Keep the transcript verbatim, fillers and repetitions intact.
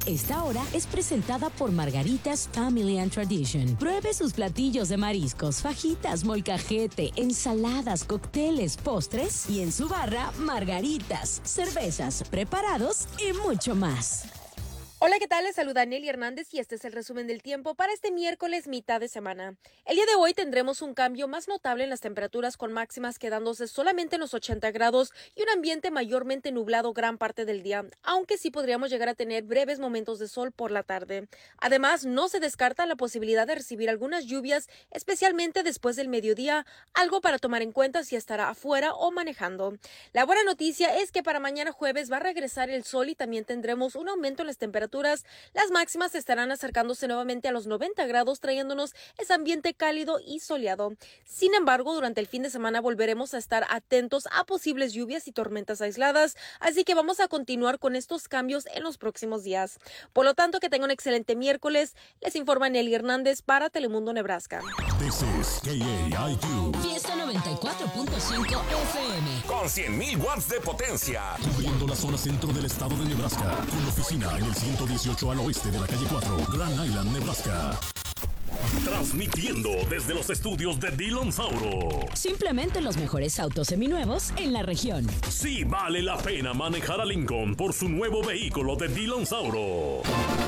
Esta hora es presentada por Margaritas Family and Tradition. Pruebe sus platillos de mariscos, fajitas, molcajete, ensaladas, cócteles, postres y en su barra, margaritas, cervezas, preparados y mucho más. Hola, ¿qué tal? Les saluda Nelly Hernández y este es el resumen del tiempo para este miércoles mitad de semana. El día de hoy tendremos un cambio más notable en las temperaturas con máximas quedándose solamente en los ochenta grados y un ambiente mayormente nublado gran parte del día, aunque sí podríamos llegar a tener breves momentos de sol por la tarde. Además, no se descarta la posibilidad de recibir algunas lluvias, especialmente después del mediodía, algo para tomar en cuenta si estará afuera o manejando. La buena noticia es que para mañana jueves va a regresar el sol y también tendremos un aumento en las temperaturas. Las máximas estarán acercándose nuevamente a los noventa grados, trayéndonos ese ambiente cálido y soleado. Sin embargo, durante el fin de semana volveremos a estar atentos a posibles lluvias y tormentas aisladas, así que vamos a continuar con estos cambios en los próximos días. Por lo tanto, que tengan un excelente miércoles. Les informa Nelly Hernández para Telemundo, Nebraska. This is K A I Q. Fiesta noventa y cuatro punto cinco F M. Con cien mil watts de potencia. Cubriendo la zona centro del estado de Nebraska. Con oficina en el ciento dieciocho al oeste de la calle cuatro, Grand Island, Nebraska. Transmitiendo desde los estudios de Dillon Sauro. Simplemente los mejores autos seminuevos en la región. Sí vale la pena manejar a Lincoln por su nuevo vehículo de Dillon Sauro.